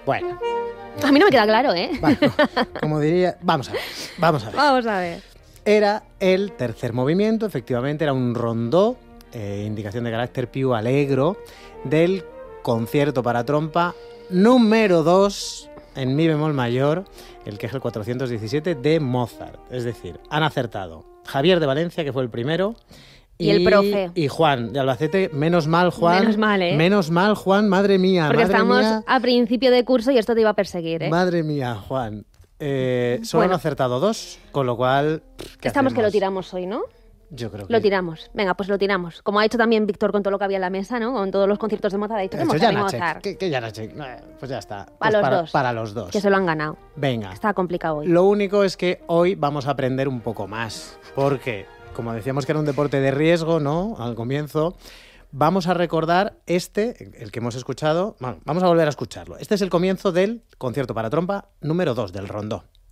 Bueno. A mí no me queda claro, ¿eh? Bueno, como diría... Vamos a ver. Vamos a ver. Era el tercer movimiento, efectivamente, era un rondó, indicación de carácter più allegro, del concierto para trompa número 2 en mi bemol mayor, el que es el 417 de Mozart. Es decir, han acertado Javier de Valencia, que fue el primero, y el profe. Y Juan de Albacete. Menos mal, Juan. Menos mal, ¿eh? Menos mal, Juan, madre mía. Porque madre estamos mía, a principio de curso y esto te iba a perseguir, ¿eh? Madre mía, Juan. Solo han acertado 2, con lo cual... Estamos que lo tiramos hoy, ¿no? Yo creo que... Lo tiramos. Venga, pues lo tiramos. Como ha hecho también Víctor con todo lo que había en la mesa, ¿no? Con todos los conciertos de Mozart. Ha dicho que Mozart. Que Janacek. Pues ya está. Para los dos. Que se lo han ganado. Venga. Está complicado hoy. Lo único es que hoy vamos a aprender un poco más. Porque, como decíamos que era un deporte de riesgo, ¿no? Al comienzo... Vamos a recordar el que hemos escuchado. Bueno, vamos a volver a escucharlo. Este es el comienzo del concierto para trompa número 2 del rondó.